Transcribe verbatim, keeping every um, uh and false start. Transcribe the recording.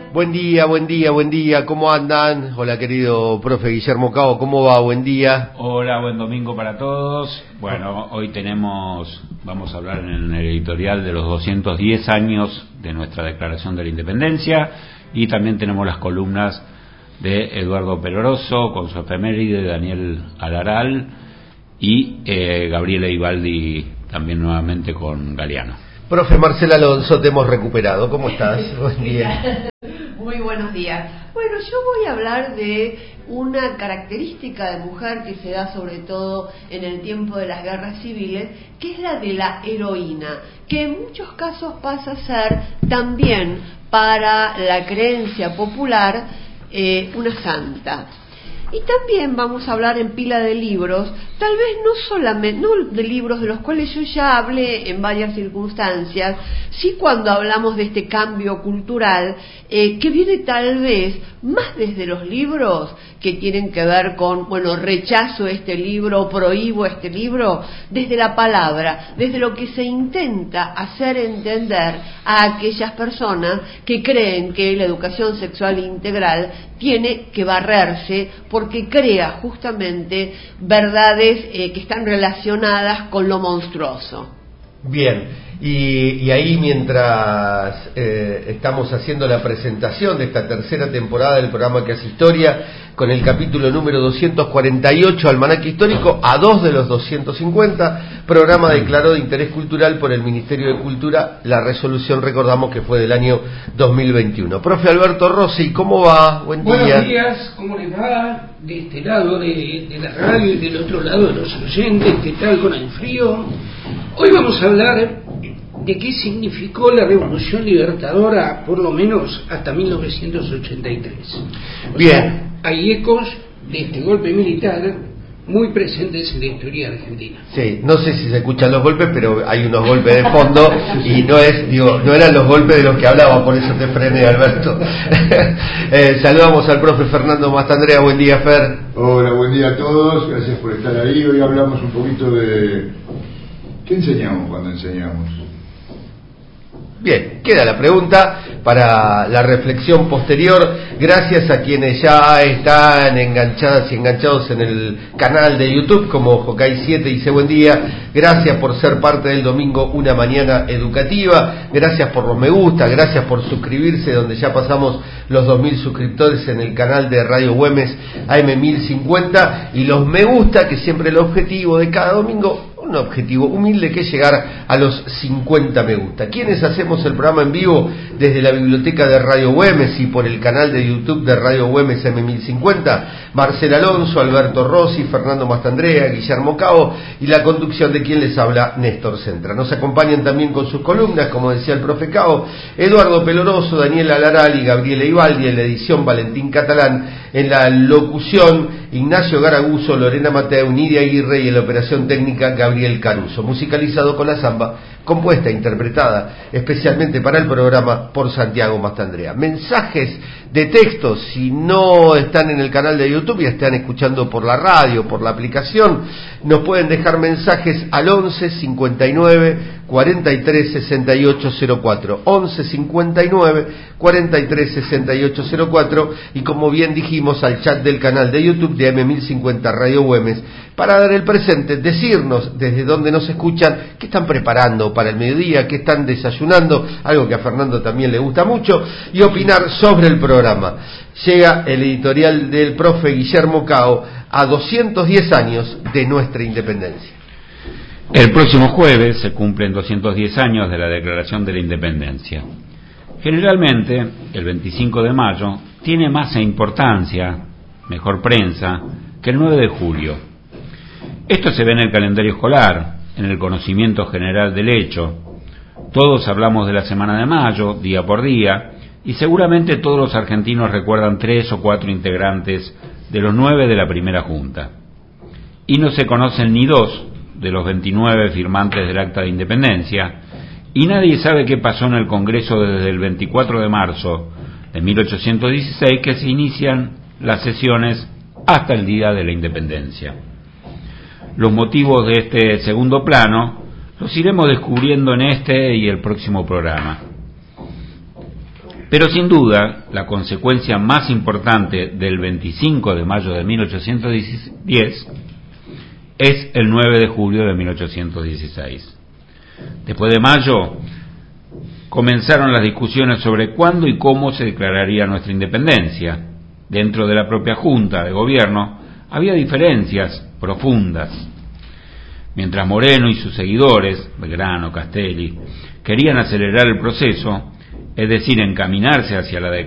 Buen día, buen día, buen día, ¿cómo andan? Hola querido profe Guillermo Cao, ¿cómo va? Buen día. Hola, buen domingo para todos. Bueno, hoy tenemos, vamos a hablar en el editorial de los doscientos diez años de nuestra Declaración de la Independencia, y también tenemos las columnas de Eduardo Peloroso con su efeméride, Daniel Alaral y eh, Gabriela Ibaldi también nuevamente con Galeano. Profe Marcela Alonso, te hemos recuperado, ¿cómo estás? Buen día. Muy buenos días. Bueno, yo voy a hablar de una característica de mujer que se da sobre todo en el tiempo de las guerras civiles, que es la de la heroína, que en muchos casos pasa a ser también para la creencia popular eh, una santa. Y también vamos a hablar en pila de libros, tal vez no solamente no de libros de los cuales yo ya hablé en varias circunstancias, sí cuando hablamos de este cambio cultural, eh, que viene tal vez más desde los libros que tienen que ver con, bueno, rechazo este libro, prohíbo este libro, desde la palabra, desde lo que se intenta hacer entender a aquellas personas que creen que la educación sexual integral tiene que barrerse porque crea justamente verdades eh, que están relacionadas con lo monstruoso. Bien, y, y ahí mientras eh, estamos haciendo la presentación de esta tercera temporada del programa que hace historia, con el capítulo número doscientos cuarenta y ocho, Almanaque Histórico, a dos de los doscientos cincuenta, programa declarado de interés cultural por el Ministerio de Cultura, la resolución, recordamos que fue del año dos mil veintiuno. Profe Alberto Rossi, ¿cómo va? Buen día. Buenos días, ¿cómo les va? De este lado de, de la radio y del otro lado de los oyentes, ¿qué tal con el frío? Hoy vamos a hablar de qué significó la Revolución Libertadora, por lo menos hasta mil novecientos ochenta y tres. O Bien. sea, hay ecos de este golpe militar muy presentes en la historia argentina. Sí, no sé si se escuchan los golpes, pero hay unos golpes de fondo y no es, digo, no eran los golpes de los que hablaba, por eso te frené, Alberto. eh, saludamos al profe Fernando Mastandrea. Buen día, Fer. Hola, buen día a todos, gracias por estar ahí. Hoy hablamos un poquito de ¿qué enseñamos cuando enseñamos? Bien, queda la pregunta para la reflexión posterior. Gracias a quienes ya están enganchadas y enganchados en el canal de YouTube, como Jokai siete dice buen día. Gracias por ser parte del domingo Una Mañana Educativa. Gracias por los me gusta, gracias por suscribirse, donde ya pasamos los dos mil suscriptores en el canal de Radio Güemes A M mil cincuenta. Y los me gusta, que siempre el objetivo de cada domingo, un objetivo humilde, que es llegar a los cincuenta me gusta. ¿Quiénes hacemos el programa en vivo desde la biblioteca de Radio Güemes y por el canal de YouTube de Radio Güemes A M mil cincuenta? Marcela Alonso, Alberto Rossi, Fernando Mastandrea, Guillermo Cao y la conducción de quien les habla, Néstor Centra. Nos acompañan también con sus columnas, como decía el profe Cao, Eduardo Peloroso, Daniel Alaral y Gabriela Ibaldi. En la edición, Valentín Catalán. En la locución, Ignacio Garaguso, Lorena Mateu, Nidia Aguirre, y en la operación técnica, Gabriel Caruso. Musicalizado con la samba, compuesta e interpretada especialmente para el programa por Santiago Mastandrea. Mensajes de texto, si no están en el canal de YouTube y están escuchando por la radio, por la aplicación, nos pueden dejar mensajes al once cincuenta y nueve cuarenta y tres sesenta y ocho cero cuatro, once cincuenta y nueve cuarenta y tres sesenta y ocho cero cuatro, y como bien dijimos, al chat del canal de YouTube de A M mil cincuenta Radio Güemes, para dar el presente, decirnos desde dónde nos escuchan, qué están preparando para el mediodía, qué están desayunando, algo que a Fernando también le gusta mucho, y opinar sobre el programa. Llega el editorial del profe Guillermo Cao a doscientos diez años de nuestra independencia. El próximo jueves se cumplen doscientos diez años de la Declaración de la Independencia. Generalmente, el veinticinco de mayo tiene más importancia, mejor prensa, que el nueve de julio. Esto se ve en el calendario escolar, en el conocimiento general del hecho. Todos hablamos de la Semana de Mayo, día por día, y seguramente todos los argentinos recuerdan tres o cuatro integrantes de los nueve de la primera Junta. Y no se conocen ni dos de los veintinueve firmantes del Acta de Independencia, y nadie sabe qué pasó en el Congreso desde el veinticuatro de marzo de mil ochocientos dieciséis, que se inician las sesiones hasta el día de la Independencia. Los motivos de este segundo plano los iremos descubriendo en este y el próximo programa. Pero sin duda, la consecuencia más importante del veinticinco de mayo de mil ochocientos diez es el nueve de julio de mil ochocientos dieciséis. Después de mayo, comenzaron las discusiones sobre cuándo y cómo se declararía nuestra independencia. Dentro de la propia Junta de Gobierno había diferencias profundas. Mientras Moreno y sus seguidores, Belgrano, Castelli, querían acelerar el proceso, es decir, encaminarse hacia la